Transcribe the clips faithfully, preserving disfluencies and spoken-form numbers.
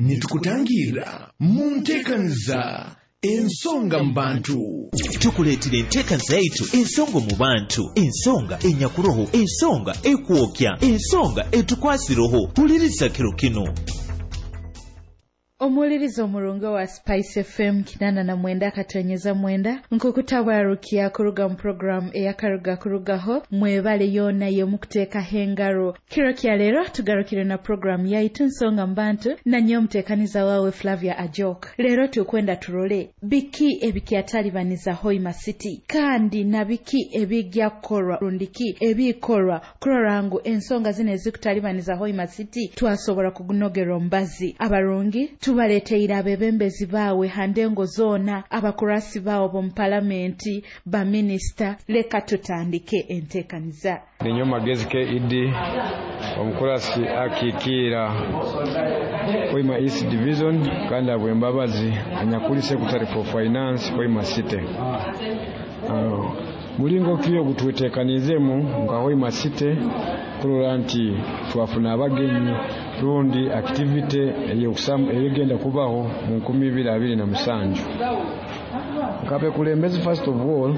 nitukutangira muntekaniza ensonga mu bantu. Tukuleetera enteekaniza yaitu ensonga mu bantu, ensonga enyakuroho, ensonga ekwokya, ensonga etukwasiroho. Wuliriza kiro kino. Omuwuliriza omulungi wa Spice F M kinana na mwenda akatonyeza mwenda nkukutabarukia kuruga mu program eyakaruga kurugaho mwebale yona ye mukuteeka hengaro. Kiro kya leero tugarukire na program yaitu nsonga mbantu na nyo mtekaniza wawe Flavia Ajok. Leero tukwenda turole biki ebikyatalibanisa Hoima City kandi na biki ebigya kukolwa rundiki ebikolwa kulorangu ensonga zine ezikutalibaniza Hoima City twasobola kugunogera mbazi abarungi tubaleteera abebembezi baawe handengo zoona abakurasi baawo mu palamenti ba minister. Leka tutandike enteekaniza. Ninyo magezi ke idi omukurasi akikiira Hoima East Division kandi abwe mbabazi anyakuli Secretary for Finance Hoima City. Uh, mulingo kiyo gutwetekanizemu nga Hoima City kulola nti twafuna abagenyi rundi activity eyokusamu eyegenda kubaho mu nkumi ibiri abiri na musanju. Kape kulembezi first of all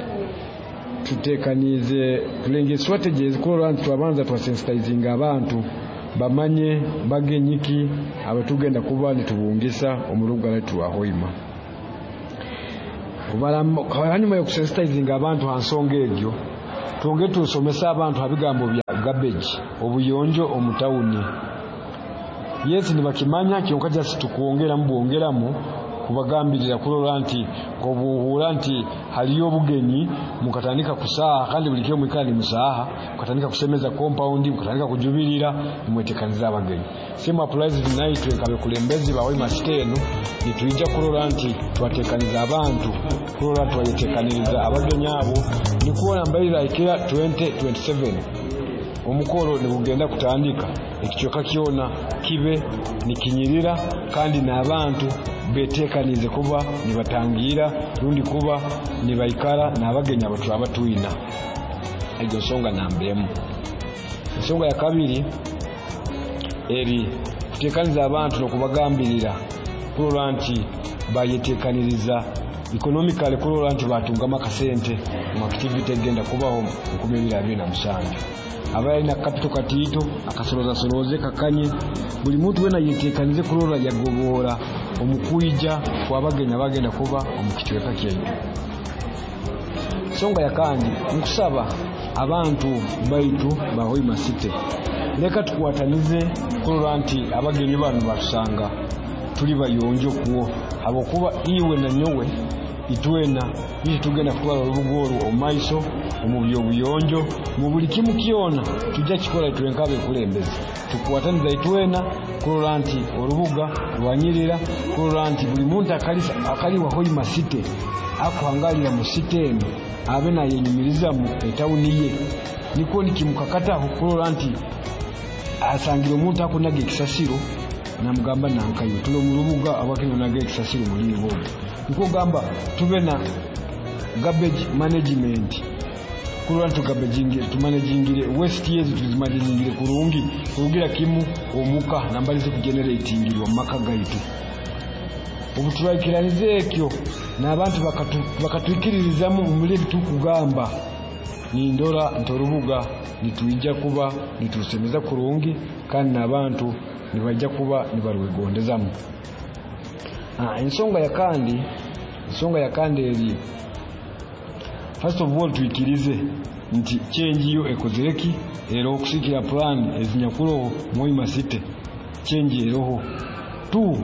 tutekanize tulenge strategies kulola nti twabanza twasensitizing abantu bamanye bagenyiki abatugenda kuba nitubungisa omuluga letu wa Hoima. Hanyuma yo kusensitizing abantu hansonga egyo tunge tusomesa abantu abigambo bya garbage obuyonjo omutawuni. Yes ni bakimanya kyonka just tukuongera mbongeramu kubagambirira kulola nti ngobuhura nti haliyo bugenyi mukatandika kusaha kandi bulikyo mwikali musaha mukatandika kusemeza compound mukatandika kujubirira mwetekaniza abagenyi. Sema applies tonight kabe kulembezi ba Hoima City nituija kulola nti twatekaniza abantu kulola twayetekaniriza abagenyi abo nikuona mbaira ikira twenty twenty-seven omukolo ne bugenda kutandika ekichoka kiona kibe nikinyirira kandi n'abantu betekanize kuba nibatangira rundi kuba nibaikara n'abagenya abatu abatuina. Ejo songa nambemu. Songa ya kabiri eri kutekaniza abantu no kubagambirira kulola nti bayetekaniriza economically kulola nti batunga makasente mu activity egenda kubaho nkumi ibiri abiri na musanju. Abaye na capital katito akasoloza soloze kakanye buli muntu wena yetekanize kulola yagobora omukuija kwabagenya bagenda kuba omukitweka kyeyo. Songa ya kandi nkusaba abantu baitu ba Hoima City leka tukwatanize kulola nti abagenyi bano batusanga tuli bayonjo kuwo abokuba iwe na nyowe itwena bisi tugenda kutwala olubugoro omaiso omubyo buyonjo mu buli kimu kiona tujja kikola twenkabe kulembeza tukwataniza itwena kulola nti olubuga lwanyirira kulola nti buli muntu akalisa akali wa Hoima City akuhangalira mu siteni abe na yenyumiriza mu etawuni ye niko nikimukakata kulola nti asangira omuntu akunage ekisasiro namugamba nankayo tulo mu lubuga abakino nage ekisasiro muri bo niko gamba tube na garbage management kulola nti garbage ngire tu managingire waste yezu tuzimanagingire kurungi kurugira kimu omuka nambalize ku generatingirwa maka gaitu obutulaikiranize ekyo n'abantu bakatu bakatwikiririzamu umuli bitukugamba ni ndora ntorubuga nituija kuba nitusemeza kurungi kandi n'abantu nibajja kuba nibarwegondezamu. Ah ensonga ya kandi ensonga ya kandi eri first of all tuikirize nti change yo ekozereki ero okusikira plan ezinyakulo Hoima City change eroho tu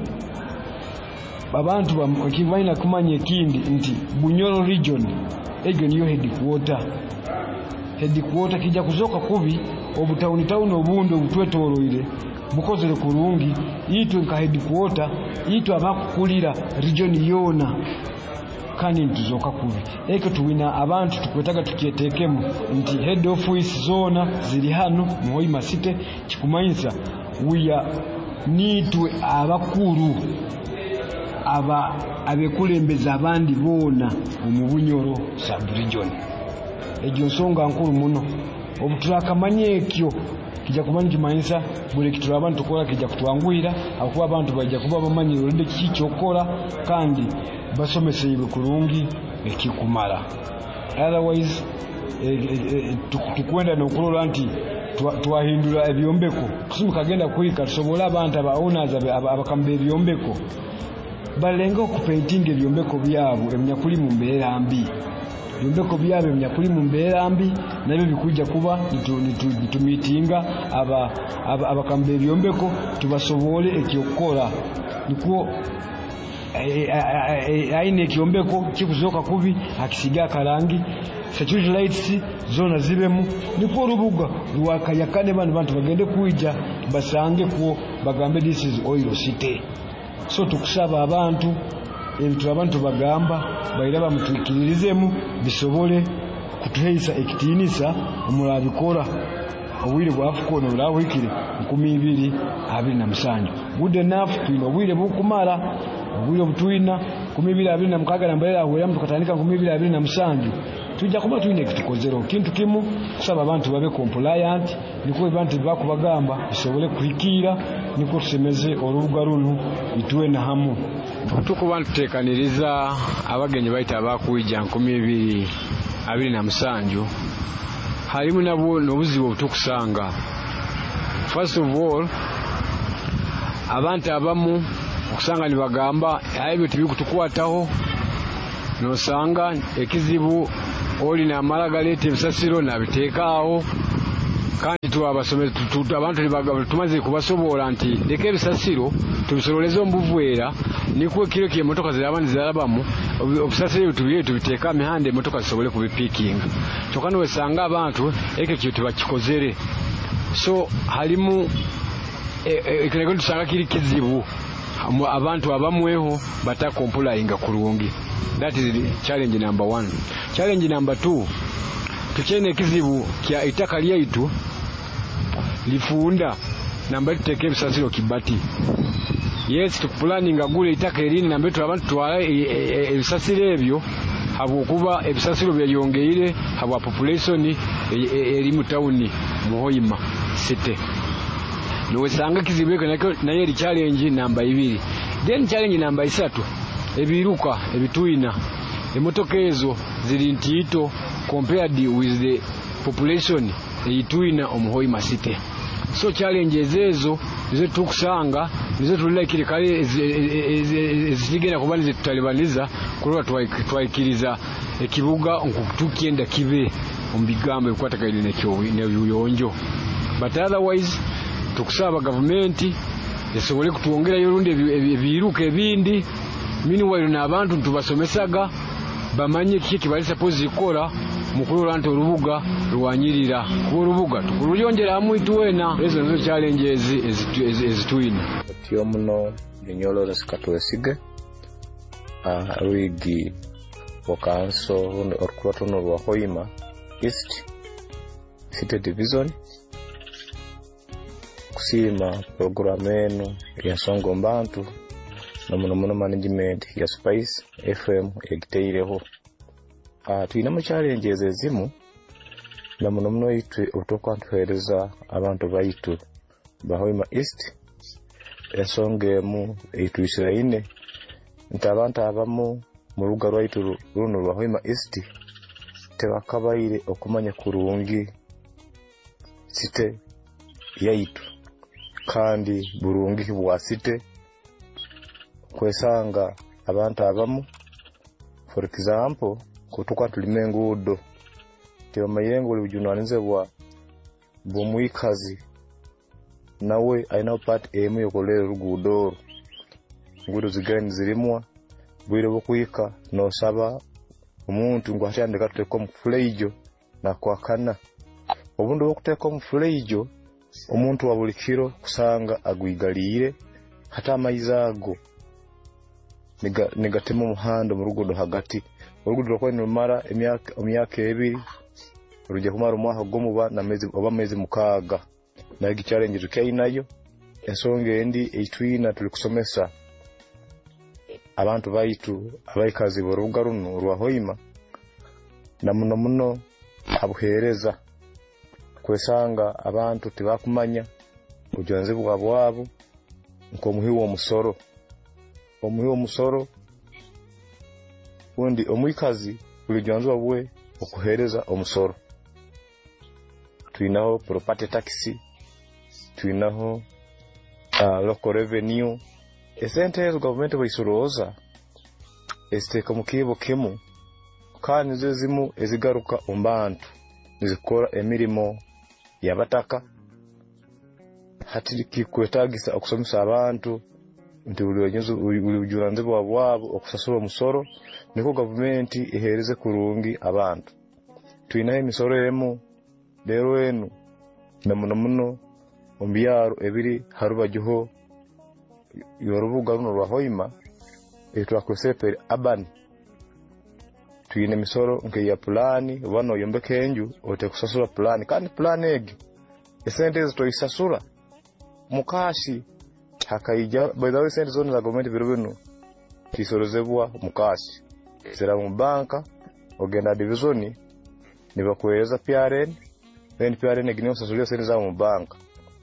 abantu bakivaina kumanye kindi nti Bunyoro region ego niyo headquarter headquarter kijja kuzoka kubi obutawuni tawuni obundo obutwetoroire bukozere kurungi itwe nka headquarter itwe abakukulira region yona kandi ntuzoka kubi eko tuwina abantu tukwetaga tukietekemu nti head office zona ziri hano mu Hoima City kikumanyisa wiya nitwe abakuru aba abekulembeza abandi bona mu Bunyoro sub region. Ejo nsonga nkuru muno obutulakamanye ekyo kijja kumanya kimanyisa buli kitu abantu tukola kijja kutwanguyira akuba abantu bajja kuba bamanyi olinde kiki kyokola kandi basomesebwe kulungi ekikumala. Otherwise tukwenda n'okulola nti twahindura ebyombeko tusimukagenda kuyika tusobola abantu aba owners abakambe ebyombeko balenga okupaintinga ebyombeko byabwe emyakuli mu mbeera mbi. Ebyombeko byabwe emyakuli mu mbeera mbi nabyo bikujja kuba nitumiitinga abakambe ebyombeko tubasobole ekyokukola nikwo aina ekyombeko kikuzoka kubi akisiga akalangi security lights zona zibemu nikwo olubuga lwakayakane bantu bantu bagende kuija basange kuo bagambe this is oil city. So tukusaba abantu ebintu abantu bagamba bayiraba mutukirizemu bisobole kutuheisa ekitinisa omulabikora obwire bwafukono olawikire nkumi ibiri abiri na musanju good enough tuino obwire bukumala obwire butwina nkumi ibiri abiri na mukaga na mbalera ahwera mtu katandika nkumi ibiri abiri na musanju tujja kuba tuine kitukozero kintu kimu kusaba abantu babe compliant niko abantu bakubagamba bisobole kuhikira niko tusemeze olubuga luno ituwe na hamu tukuba ntutekaniriza abagenyi baita abakuija nkumi ibiri abiri na musanju halimu nabo n'obuzibu obutukusanga. First of all abantu abamu okusanga nibagamba ebyo tibikutukwataho nosanga ekizibu oli na malagalete ebisasiro nabiteekaawo kandi twabasome abantu nibagamba tumaze kubasobola nti leka ebisasiro tubisololeze omubuveera nikwo kiro kye motoka zirabani zirabamu obusasiro tubire tubiteeka mihande motoka zisobole kubipikinga kyokano wesanga abantu eke kyo tubakikozere so halimu ekirego tusanga kiri kizibu abantu abamweho batakompulayinga kulungi. That is the challenge number one. Challenge number two, tuchene ekizibu kya itaka lyaitu lifunda namba tuteke ebisasiro kibati. Yes, tukupulaninga gule itaka erini namba tu abantu twala ebisasiro ebyo habukuba ebisasiro byayongeire habwa population eri mu town Muhoima city. Nowesanga kizibu ekyo naye eri challenge namba ibiri. Then challenge namba isatu ebiruka ebituina emotoka ezo ziri ntito compared with the population eituina omuhoima city. So challenges ezo nizo tukusanga nizo tulekire kale ezigenda kubani zetutalibaniza kuloba twaikiriza ekibuga nkutukienda kibe ombigambo ekwataka ine nekyo nebuyonjo. But otherwise tukusaba government esobole kutuongera yorundi ebiruka ebindi. Meanwhile n'abantu tubasomesaga bamanye kiki kibali suppose ikora mukulola nti olubuga lwanyirira ku olubuga tukuluyongera amu ituwena ezo nizo challenges ezitwina tyo muno binyolora sikatwesige ah ruigi wakanso orkuwatono rwa Hoima East City Division kusima programeno ya songo mbantu na muno muno management ya Spice F M egiteireho ah tuina mu challenges ezimu na muno muno itwe otokwantuhereza abantu baitu bahoima East ensonga mu etwisira ine nti abantu abamu mu ruga rwaitu runo rwa Hoima East tebakabaire okumanya kurungi site yaitu kandi burungi bwa site kwesanga abantu abamu for example kutukwa tulimengudo tiba mayengo libujunanize bwa bumwikazi nawe aina part emu yokolera rugudo ngudo zigani zirimwa bwire bukuyika no saba umuntu ngo atyandika tuteko mu fuleijo na kwakana obundo bokuteka mu fuleijo omuntu wabulikiro kusanga agwigalire hata amayizago niga negatemo muhando mu rugudo hagati urugudo rwako ni mara emyaka emyaka ebiri rujya kumara umwaha gomuba na mezi oba mezi mukaga na igi challenge tukai nayo ensonge endi eitwina tulikusomesa abantu baitu abayikazi boruga runo rwa Hoima na muno muno abuhereza kwesanga abantu tibakumanya obujonzi bwabwabo nkomuhiwo omusoro omuhiwo omusoro undi omwikazi bulijonzi bwe okuhereza omusoro tuinaho property tax tuinaho uh, local revenue esente ezo government bayisoroza esiteka mu kibo kimu kandi zo zimu ezigaruka ombantu nizikora emirimo yabataka hati kikwetagisa okusomesa abantu nti buliyonzo bulijuranze bwabo okusasula omusoro niko government ehereze kurungi abantu tuinaho emisoro emu lero enu namuno muno ombyaro ebiri harubajuho yorubuga runo rwa Hoima etwakwesepere abani tuine misoro nke ya plani wano yombeke enju ote kusasula plani kandi plani egi esente ezo toisasula mukashi hakaija by the way sente zone za government birubino kisorozebwa mukashi zera mu banka ogenda divisioni nibakweza P R N then P R N ginyo sasulio sente za mu banka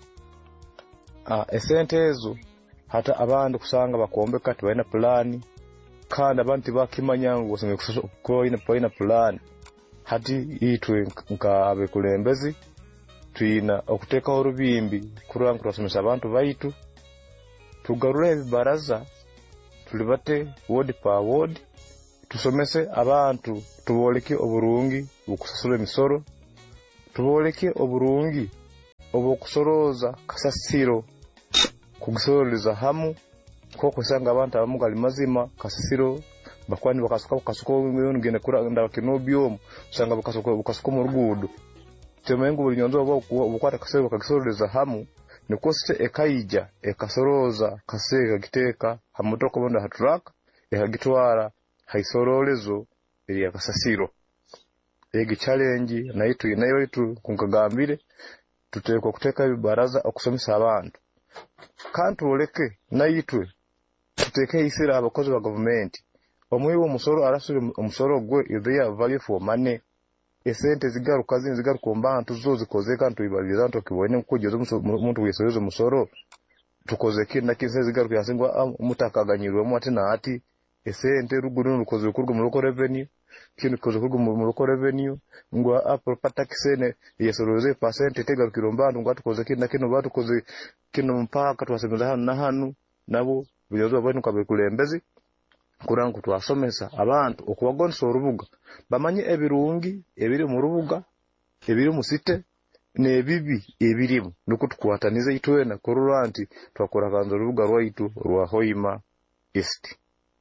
ah esente ezo hata abantu kusanga bakombeka tibaina plani kandi abantu bakimanyango osenge ko ina paina plani hati itwe nka abekulembezi tuina okuteka orubimbi kuranga kurasomesa abantu baitu tugarure baraza tulibate word per word tusomese abantu tuboleke oburungi bukusasula emisoro tuboleke oburungi obukusoroza kasasiro kugisoreza hamu ko kusanga abantu abamugali mazima kasasiro bakwani bakasuka bakasuka ngene kura ndabakinobyom usanga bakasuka bakasuka mu rugudo temengo bulinyonzo bukwata kasasiro bakagisoreza hamu nikosite ekaija ekasoroza kasega giteka hamutoko bonda hatraka ehagitwara haisorolezo eri yakasasiro egi challenge naitu inayo itu kunkagambire tutekwa kuteka bibaraza okusomesa abantu kantu oleke naitwe tuteke isira abakozi ba government omwiwo musoro arasuri umusoro gwe idea value for money esente zigaruka zin zigaruka mbantu zo zikoze kantu ibaliza nto kibone kujeza umuntu wisorezo musoro tukoze kinda kise zigaruka yasingwa umutakaganyirwe mu ati na ati esente ruguru rukoze kurwa mu local revenue kintu koze kurwa mu local revenue ngwa apple patakisene yesoroze percent tegarukiro mbantu ngwa tukoze kinda kino batu koze kino mpaka twasemeza hano na hano nabo biyozo bwenu kabekulembezi kurangu twasomesa abantu okubagonsa orubuga bamanye ebirungi ebiri mu rubuga ebiri mu site nebibi ebirimu nukutukwataniza itwena koruranti twakora kanzo rubuga rwaitu rwa Hoima East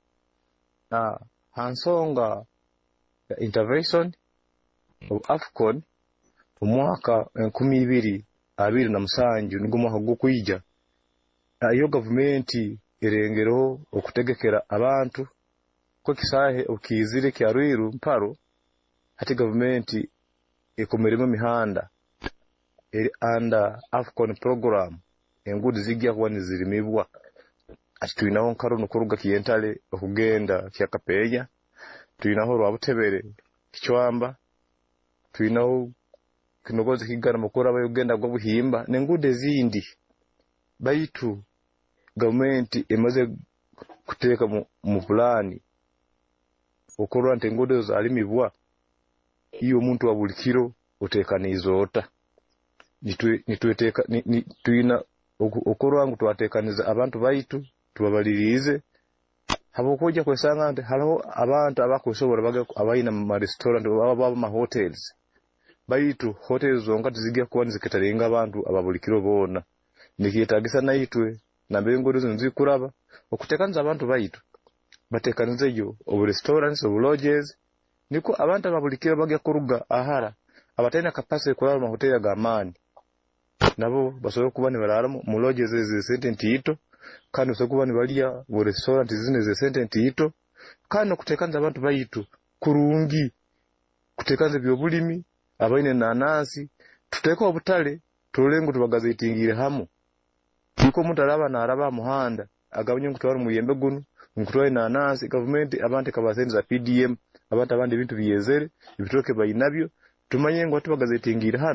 na hansonga intervention of Afcon umwaka nkumi ibiri abiri na musanju nigo mwaka gukuyija iyo government irengero okutegekera abantu ko kisahe okizire kyarwiru mparo ati government ikomeremo mihanda eri under Afcon program engudi zigya kwani zirimibwa ati tuinaho nkaro nukuruga kiyentale okugenda kyakapeya tuinaho rwabutebere kichwamba tuinaho kinogozi kigana mukora bayogenda gwo buhimba nengude zindi baitu government emaze kuteka mu, mu plani okorwa ntengodo za alimibwa iyo muntu wabulikiro otekanizo ota nitwe nitweteka ni, ni, tuina okorwa ngo twatekaniza abantu baitu tubabalirize habokoja kwesanga nte halo abantu abakosobora baga abaina mu restaurant aba ma hotels baitu hotels zonga tizigya kwani ziketaringa abantu ababulikiro bona nikiyetagisa naitwe nambengo nzi kuraba okutekanza abantu baitu batekanize yo obu restaurants obu lodges niko abantu ababulikiro bagya kuruga ahara abatena capacity kwa ma hotel ga mani nabo basoboye kuba ni bararamo mu lodges ze sentence ito kandi basoboye kuba ni balia mu restaurant zine ze sentence ito kandi okutekanza abantu baitu kurungi kutekanza byobulimi abaine nanasi tuteka obutale tulengo tubagazetingire hamu niko mutaraba na araba muhanda agabanye ngutwara mu yembe gunu ngutwaye nanasi government abantu kabasenza P D M abantu abandi bintu biyezere ibitoke bayinabyo tumanye ngo tubagazetingire hano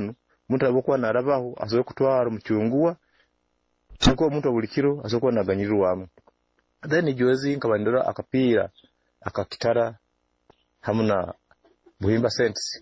omuntu abokuba narabaho asoboye kutwara mu kyunguwa cyangwa omuntu obulikiro asoboye naganyirirwamu then jozi nkabandora akapiira akakitara hamuna buhimba sense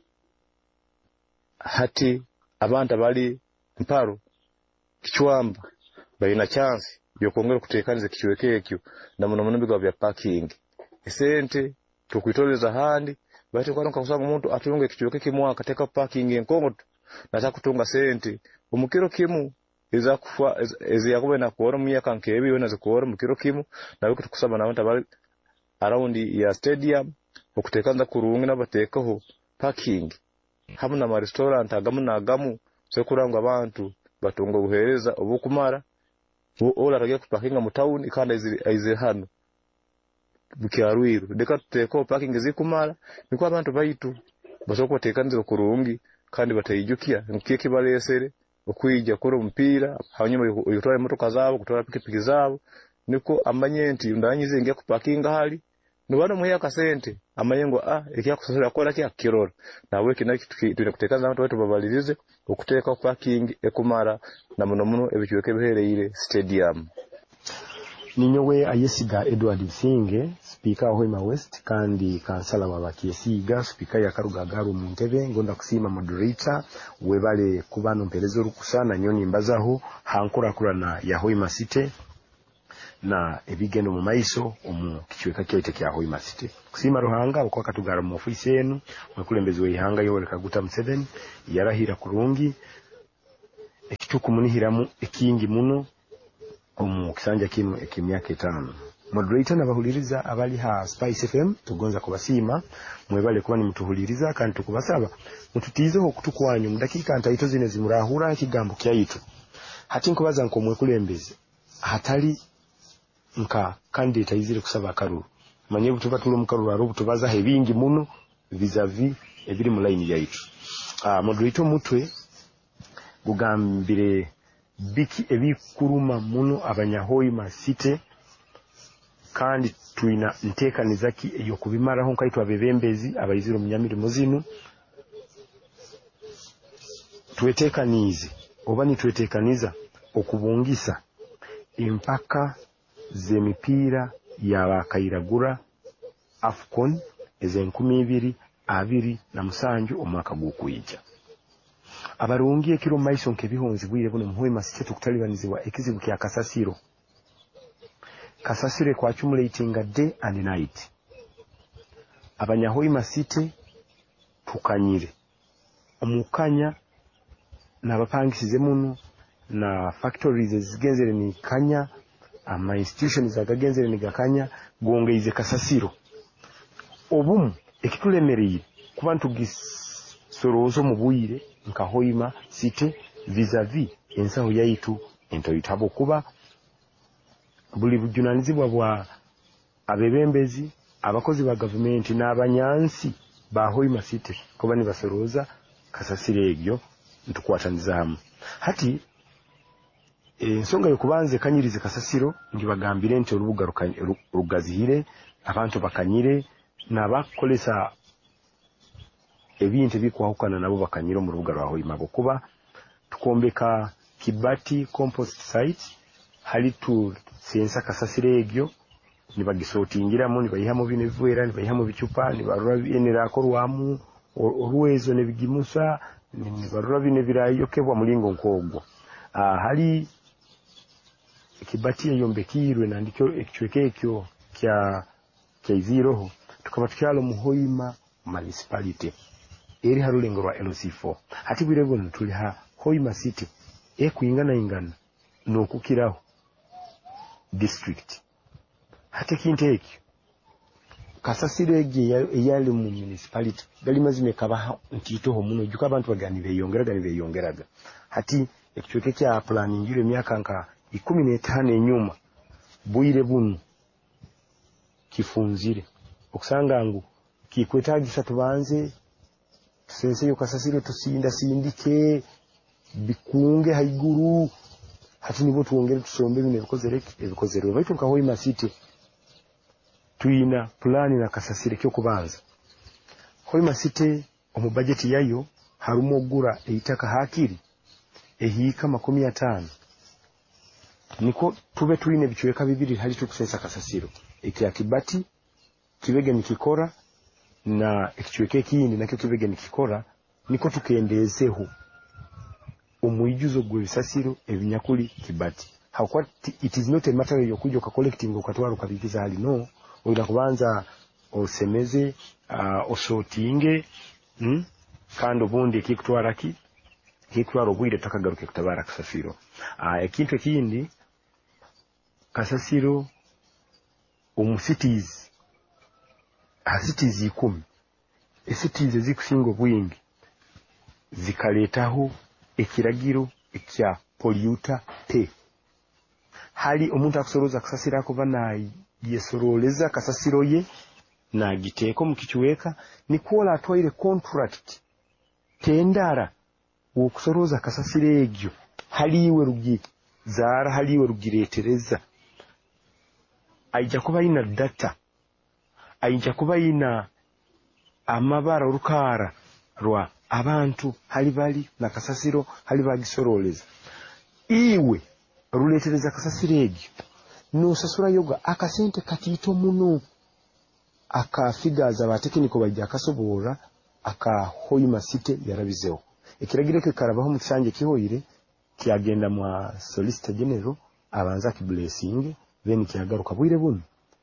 hati abantu abali mparo kichwamba bayina chance byokongera kutekaniza kichweke ekyo na muno muno bigwa bya parking esente tukwitoleza handi bati kwaronka kusanga umuntu atunge kichweke kimwa akateka parking enkongo nataka kutunga sente umukiro kimu iza kufa ezi yakobe na kuora myaka nkebi yona zikuora mukiro kimu na wiki tukusaba na abantu abali around ya stadium okutekanza kurungi nabatekaho parking hamuna ma restaurant agamu na agamu sekuranga abantu batunga buhereza obukumara ola rage ku parking mu town ikanda ize hano bukyarwiru deka tuteko parking zikumara niko abantu bayitu basoko tekanzira kurungi kandi batayijukia nkiye kibalesere okwija koro mpira hanyuma uyitwara motoka zabo kutwara pikipiki zabo niko amanyenti ndanyize ngiye ku parking hali nubano muya kasente amanyengo ah ikiya kusasira kola kya kirora nawe kinaki tunekutekaza abantu wetu babalirize okuteka ku parking ekumara na muno muno ebichweke bihereire stadium. Ninyowe ayesiga Edward Singe speaker wa Hoima West kandi kansala wa Bakiesiga speaker ya Karugagaru mu Ntebe ngonda kusima moderator webale kubano mpelezo rukusana nyoni mbazaho hankura kurana ya Hoima City na ebigendo mu maiso omu kichweka kyoite kya Hoima City kusima ruhanga uko katugara mu office yenu mwekulembezwe ihanga yo Kaguta Museveni yarahira kurungi ekituku munihiramu ekingi muno omu kisanja kimu ekimyaka etano moderator nabahuliriza abali ha Spice F M tugonza kubasima mwebale kuba ni mtuhuliriza kandi tukubasaba mututizeho kutukwanyu mu dakika ntayito zine zimurahura kigambo kyaitu hati nkubaza nko mwekulembeze hatali nka candidate izire kusaba akaruru manye butuba tulo mukaruru aro butubaza hebingi muno vis-a-vis ebiri mu line yaitu ah moderator mutwe gugambire biki ebikuruma muno abanyahoima City kandi tuina nteka nizaki eyo kubimara ho nkaitwa bebembezi abayiziro munyamiri muzinu tuweteka nizi obani tuwetekaniza okubungisa impaka zemipira yabakairagura Afcon ezenkumi ibiri abiri na musanju omwaka gukuyija abarungiye kiro maiso nkebihonzi bwire buno muhoima City tukutalibanizibwa ekizibu kya kasasiro kasasire kwa accumulating day and night abanyahoima City tukanyire omukanya nabapangisize muno na factories zigenzere ni kanya ama institutions agagenzere ni gakanya gongeize kasasiro obumu ekitulemereye kubantu gisorozo mu bwire nka Hoima City vis-a-vis ensaho yaitu entoyitabo kuba buli bujunanizibwa bwa abebembezi abakozi ba government n'abanyansi ba Hoima City kuba ni basoroza kasasire egyo ntukwataniza hamu hati ensonga yo kubanze kanyirize kasasiro ngibagambire nti orubuga rugazihire abantu bakanyire nabakolesa ebintu bikwahukana nabo bakanyiro mu rubuga rwa Hoima kuba tukombeka Kibati compost site hali tu sensa kasasire egyo nibagisotingira mu nibayihamo bine vuera nibayihamo bicupa nibarura binera akorwamu oruwezo nebigimusa nibarura bine birayokebwa mulingo nkogwo ah hali Kibati yombekirwe nandikyo ekichweke ekyo kya kya iziroho tukaba tukyalo mu Hoima municipality eri harulengo rwa L C four hati birego tuli ha Hoima City e kuingana ingana nokukiraho district hati kinteki kasasire ege yali mu municipality gali mazime kabaha ntitoho muno juka abantu baganire yongeraga nibe yongeraga hati ekichweke kya planning ile myaka nka ikumi n'etaano enyuma bwire bunu kifunzire okusanga ngo kikwetagisa tubanze sense yo kasasire tusinda sindike bikunge haiguru hati nibo tuongere tusombe bine bikozereke ebikozerwe baitu nka Hoima City tuina plani na kasasire kyo kubanza Hoima City omu budget yayo harumu ogura eitaka hakiri ehiika makumi ataano niko tube tuline bichweka bibiri hali tukusesa kasasiro ekya kibati kibege nikikora na ekichweke ekindi nakyo kibege nikikora niko tukendezeho omwijuzo gwe bisasiro ebinyakuli kibati. How what it is not a matter of yokujo ka collecting okatwaro kabigiza hali no oida kubanza osemeze uh, osotinge hmm? Kando bundi kikutwara ki kikutwaro bwire takagaruke kutabara kasasiro uh, ekintu ekindi kasasiro omucities a cities ikumi e cities ezikusingo bwingi zikaletaho ekiragiro ekya polluter pay. Hali omuntu akusoroza kasasira kuba na yesoroleza kasasiro ye na giteko mukichweka ni kuola atwaire contract tendara wokusoroza kasasira egyo haliwe rugi zara haliwe rugiretereza aija kuba ina data aija kuba ina amabara urukara rwa abantu hali bali na kasasiro hali bagisoroleza iwe ruletereza kasasiro egyo no sasura yoga akasente katito muno aka figures aba technical bajja kasobora aka hoima city yarabizeho ekiragire ke karabaho mu kisanje kihoire kiagenda mwa solicitor general abanza ki blessing then kiagaruka bwire buno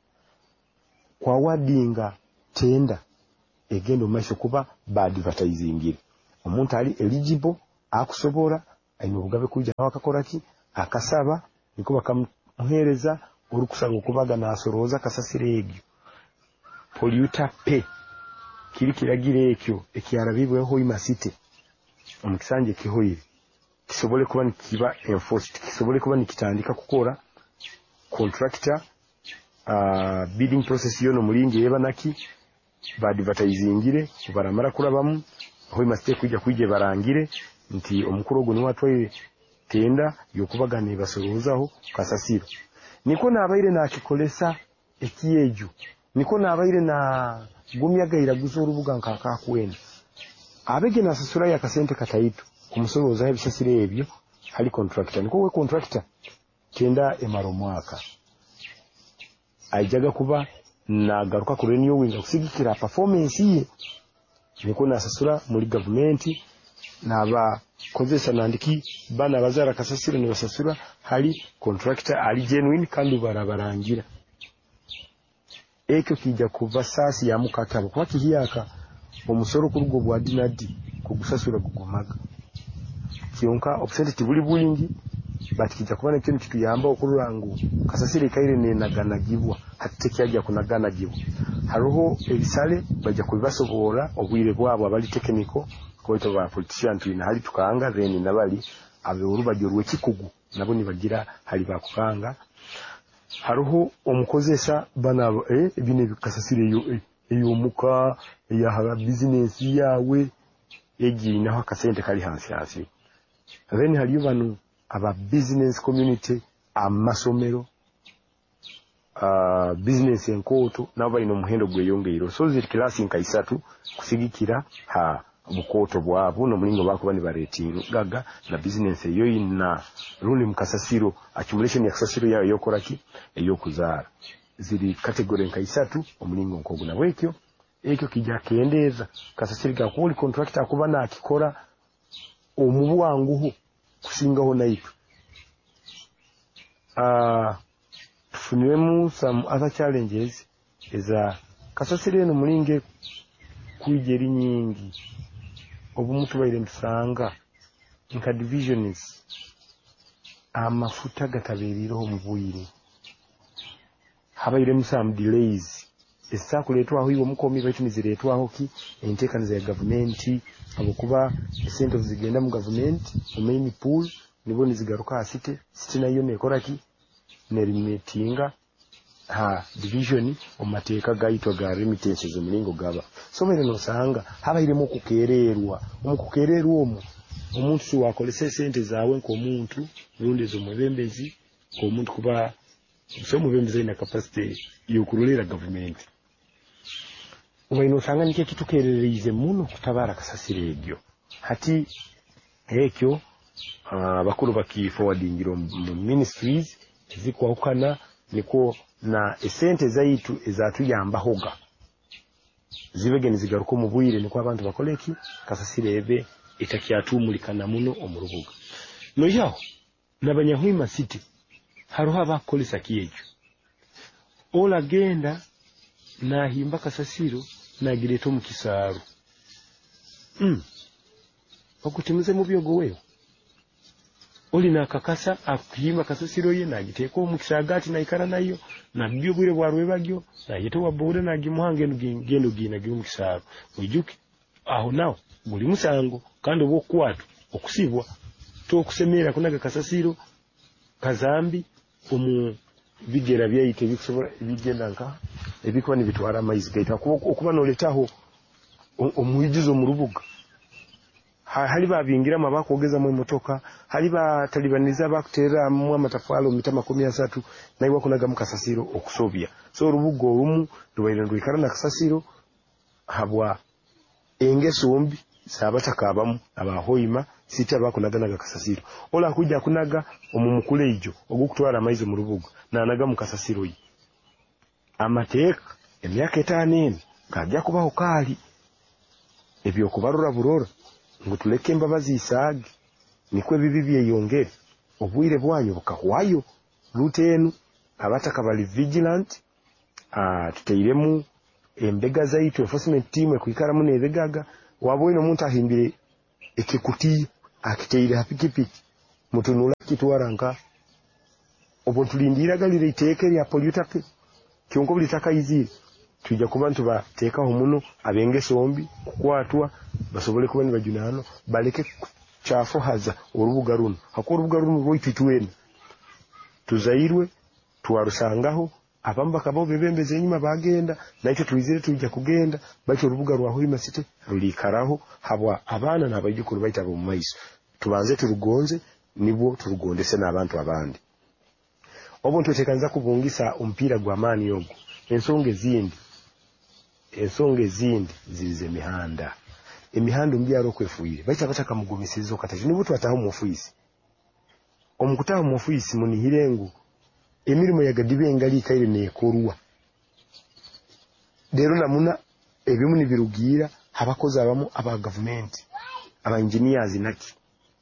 kwa wadinga tenda egendo masho kuba bad advertising omuntu ali eligible akusobora aino bugabe kuja wakakora ki akasaba niko bakamuhereza urukusanga okubaga nasoroza kasasire egyo polluter pay kiri kiragire ekyo ekyarabibwe ho imasite omukisanje kihoire kisobole kuba nikiba enforced kisobole kuba nikitandika kukora contractor uh, bidding process yono mulingi yeba naki ba advertisingire kubaramara kurabamu ho imasite kujya kuje barangire nti omukuru gwo ni watwaye tenda yokubagane basorozaho kasasiro niko nabaire nakikolesa ekiyeju niko nabaire na gumyagaira guzoro buga nkaka kwenda abege na sasura ya kasente kataitu kumusoroza ebisasire ebyo hali contractor niko we contractor tenda emaro mwaka ajaga kuba na garuka ku renew winga kusigikira performance ye niko na sasura muri government naba kozesa nandiki bana bazara kasasiro ne basasura hali contractor ali genuine kandi barabarangira ekyo kijja kuva sasi ya mukatabo kwa kihiyaka omusoro kurugo bwa dinadi kugusasura gugomaga kionka obsession buli bulingi but kijja kubana kintu kituyamba okurulangu kasasire kaire ne naganagibwa hatte kyajja kunaganagibwa haroho ebisale bajja kubibasobora obwire bwabo abali technical koito ba politician twina hali tukanga then nabali abe urubajo rwekikugu nabo nibagira hali bakukanga haruho omukozesa bana eh ebine bikasasire yo eh, eyo muka ya hala business yawe egi naho akasente kali hansi hansi then hali bano aba business community amasomero uh, business enkoto nabo ino muhendo gwe yongeiro so ziri class nkaisatu kusigikira ha bukoto bwabo no mulingo bako bani baretinga gaga na business eyo ina ruli mukasasiro accumulation ya kasasiro yayo yokoraki eyo kuzara ziri category nkaisatu omulingo nkogu na wekyo ekyo kijja kendeza kasasiro ga kuli contractor kuba na akikora omubuwanguho kusingaho naitu ah uh, tufunemu some other challenges eza kasasiro no mulinge kwijeri nyingi obumutu baire nsanga nka divisions amafuta gatabiriro mu buyire habaire musam delays esakuletwa aho iwo mukomi baitu niziretwa aho ki entekaniza ya government abokuba cent of zigenda mu government mu main pool nibo nizigaruka asite sitina yo nekora ki nerimitinga ha division omateeka gaitwa ga remittances omulingo gaba so bere no sanga habaire mu kukererwa omukukererwa omu omuntu si wakolese sente zawe nko omuntu rundezo mubembezi ko omuntu kuba so mubembezi ina capacity yokurulira government ubaino sanga nike kitukererize muno kutabara kasasire egyo hati ekyo abakulu uh, baki forwarding mu ministries zikwawukana niko na esente zaitu ezatuyambahoga zibege nizigaruka mu bwire niko abantu bakoleki kasasire ebe etakyatumulikana muno omurubuga no yaho nabanyahwima city haruha bakolesa kiyejo ola genda na himba kasasiro na gireto mu kisaru mm okutimize mu byogo wewe oli na kakasa akuyima kasasiro ye nagiteko mu kisagati na ikara nayo na byobwire bwarwe bagyo na yeto wabure na gimuhange ngendo gina gimu kisaru ojuke aho nawo buli musango kandi obo kwatu okusibwa to kusemera kunaga kasasiro kazambi omu bigera byayite bikusobora bigenda nka ebikuba nibitwara amaizi gaita okuba noletaho omuyigizo mu rubuga hali babingira mabakogeza mu motoka hali batalibaniza bakutera mu amatafalo mita makumi asatu naiwa kunaga mu kasasiro okusobya so rubugo rumu rubaire ndwikara na kasasiro habwa engesombi sabataka abamu abahoima sita bakunaga naga kasasiro ola kujja kunaga omumukuleijo ogukutwara amaizi mu rubuga na naga mu kasasiro yi amateeka emyaka etaano kajja kubaho kali ebyo kubarura burora ngutuleke mbabazi isage nikwe bibi byeyongere obwire bwanyu bukahwayo lutenu abataka bali vigilant ah tuteiremu embega zaitu enforcement team ekuikara mu nebegaga wabwino muntu ahimbire ekikuti akiteire hapikipiki mutunula kitwaranka obontulindira galire iteke lya polluter kyonko bulitaka izire tujja kubantu bateekaho muno abenge sombi kukwatwa basobole kuba ni bajunano baleke chafu haza orubuga runo hako orubuga runo rwoititwena tuzairwe twarusangaho abamba kabo bebembeze enyuma bagenda naitwe tuizire tujja kugenda bacho orubuga rwaho imasite rulikaraho habwa abana nabajukuru baita bo maiso tubanze turugonze nibo turugondese n'abantu abandi obuntu tekanza kubungisa umpira gwa mani yogo ensonge zindi ensonge zindi zirize mihanda emihanda mbyaro kwefuire baita bataka mugumisizo kataje nibutu ataho mu office omukutaho mu office munihirengu emirimo ya gadibe ngali kaire nekorwa dero namuna ebimu nibirugira abakozi abamu aba government aba engineers naki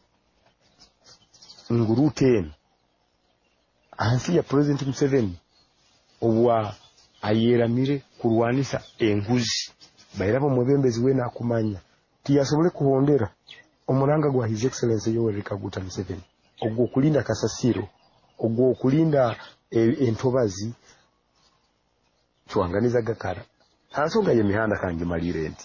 nguruten ansi ya president Museveni obwa ayeramire kurwanisa enguzi bayirabo mwebembezi we nakumanya tiyasobole kuhondera omuranga gwa his excellence Yoweri Kaguta Museveni ogwo kulinda kasasiro ogwo kulinda e, entobazi tuanganiza gakara hansonga ye mihanda kange malirenti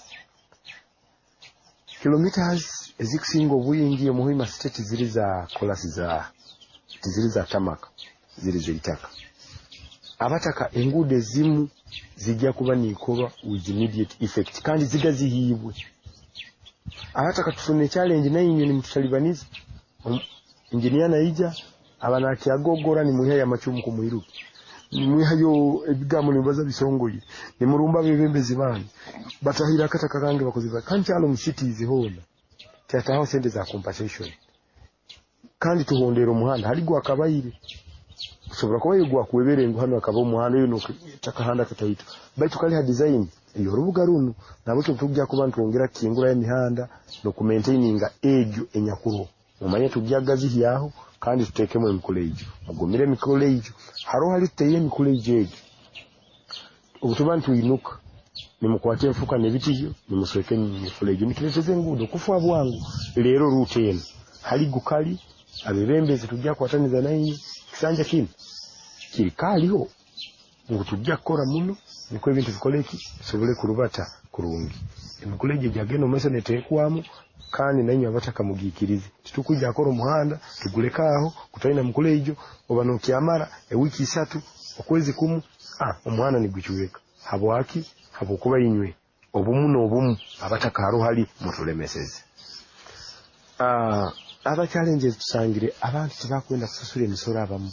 kilometers ezikusinga obuyingi omuhima state ziri za kolasi za ziri za tamaka ziri zeitaka abataka engude zimu zijja kuba nikolwa with immediate effect kandi zigazihibwe abataka tufune challenge nayo ni mutalibaniza um, engineer naija abana kyagogora ni muhiya ya machumu ku muhiruki ni muhiya yo ebigamu nibaza bisongoye ni murumba bebembezi bandi batahira kataka kange bakoziva kanchalo mushitizi hona tyataho sente za compensation kandi tuhondero muhanda haligwa akabayire ushobora kuba yigwa kuweberengo hano akaba umuhanda yo takahanda katayito baitu kali ha design iyo rubuga runo nabo tujja kuba ntongera kingura y'emihanda no ku maintaininga age enyakuro umanye tujyagazi yaho kandi tutekemo emikolejo mugomire emikolejo haro hali teye emikolejo age ubutubantu inuka nimukwate mfuka nebitiyo nimusweke emikolejo nikireze ngudo kufa bwangu lero ruteno hali gukali abebembezi tujja kwataniza nayo kisanja kino kirikaliho ngo tujja kora muno niko ebintu bikoleki sobole kurubata kurungi emikolejo jageno mesene tekwamu kandi nanyo abataka mugikirize tutukujja akora umuhanda tugulekaho kutaina mukolejo obano kyamara e wiki isatu okwezi kumu ah umuhanda ni gucyureka habwaki habokuba yinywe obumu n'obumu abataka haro hali mutulemeseze ah aba challenges tusangire abantu tibakwenda kusasura emisoro abamu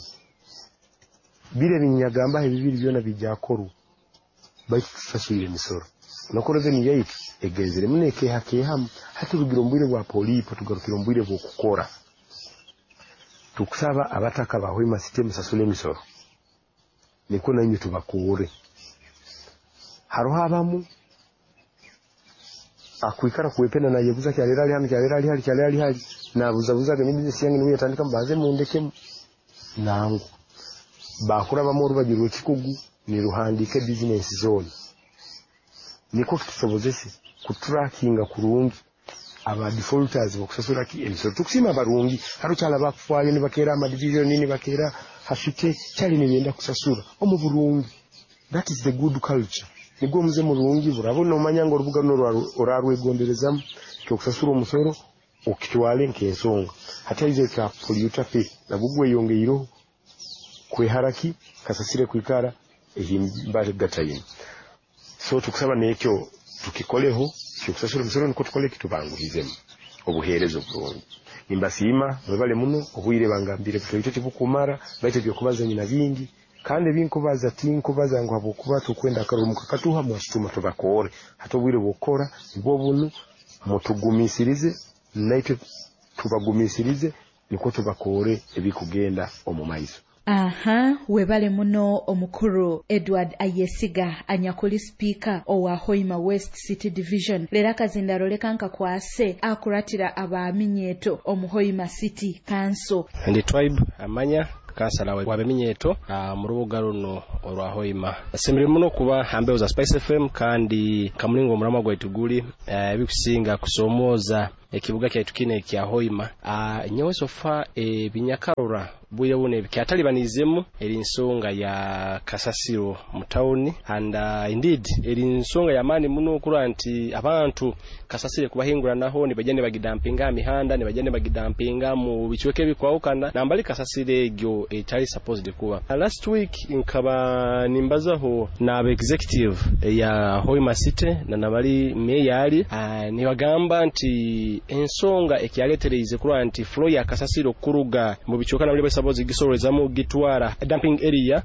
bire binyagamba ebibiri byona bijjakoro baitusasura emisoro nako revenue yaitu egenzere muneke hakehamu hati rugira mbwire bwa polipo tugarukira mbwire bwo kukora tukusaba abataka bawe ma system sasule misoro niko nanyu tubakure haro habamu akwikara kuwepena na yebuza kyalera ali hano kyalera ali hali kyalera ali hali na buzabuza ga business yange niwe yatandika mbaze mundeke nangu bakura bamuru bagiru kikugu ni ruhandike business zone niko tusobozese kutrackinga kurungi aba defaulters bokusasura ki emisoro tukusima barungi haro cyala bakufwaye ni bakera ama division nini bakera hashike cyali nibenda kusasura omu burungi. That is the good culture. Nigo muze murungi burabona umanya ngo rubuga no orarwe gonderezam cyo kusasura umusoro okitwale nkensonga hata ize ka polluter pe nabugwe yongeiro kwe haraki kasasire kwikara ehimbare gatayini. So tukusaba nekyo tukikoleho cyo kusasura umusoro niko tukole kitubangu hizemo obuherezo burungi nimbasima bale muno obwire bangambire kutoyito kibukumara baite byo kubaza nyina bingi kandi binkubaza tinkubaza ngo habukuba tukwenda karumuka katuha mwashituma tubakore hatobwire bukora nibwo bunu mutugumisirize naite tubagumisirize niko tubakore ebikugenda omumaiso. Aha, webale muno omukuru Edward Ayesiga anyakuli speaker owa Hoima West City Division lera kazindaro lekanka kwase akuratira abaminyeto omuhoima City Council and tribe amanya kansala wabeminyeto mu rubuga runo olwa Hoima asemere muno kuba hambe za Spice F M kandi kamulingo murama gwa ituguli bikusinga kusomoza ekibuga kya tukine kya Hoima a nyewe sofa e binyakarura buye bune byatali banizemu eri nsonga ya kasasiro mu town and uh, indeed eri nsonga ya mani muno kura anti abantu kasasire kubahingura naho ni bajane bagidampinga mihanda ni bajane bagidampinga mu bichweke bikwawukana nambali kasasire egyo etali supposed kuba. Uh, last week nkaba nimbazaho na aba executive ya Hoima City na nabali meyali uh, ni bagamba anti ensonga ekyaletereze kura anti flow ya kasasiro kuruga mu bichweka na bali sabozi gisorezamo gitwara dumping area